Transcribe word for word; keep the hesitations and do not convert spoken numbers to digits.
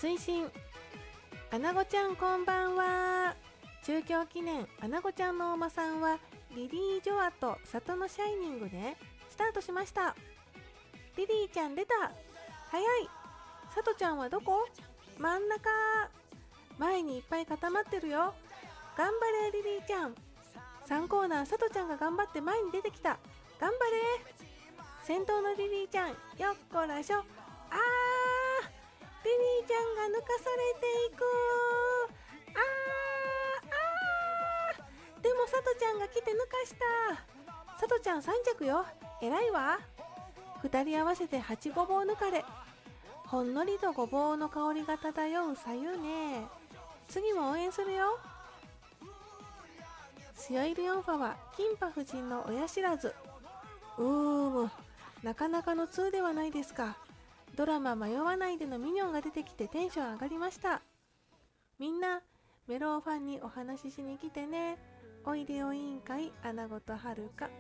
追伸アナゴちゃんこんばんは。中京記念アナゴちゃんのお馬さんはリリー・ジョアと里のシャイニングでスタートしました。リリーちゃん出た。早い。里ちゃんはどこ？真ん中。前にいっぱい固まってるよ。頑張れリリーちゃん。さんコーナー里ちゃんが頑張って前に出てきた。頑張れ。先頭のリリーちゃんよっこらしょ。あーリリーちゃんが抜かされていく。あーあーでもさとちゃんが来て抜かした。さとちゃんさん着よ。偉いわ。ふたり合わせてはちごぼう抜かれ。ほんのりとごぼうの香りが漂う左右ね。次も応援するよ。スヨイルヨンファはキンパ夫人の親知らず。うーむなかなかの通ではないですか。ドラマ迷わないでのミニョンが出てきてテンション上がりました。みんなメロウファンにお話ししに来てね。おいでよ委員会アナゴとはるか。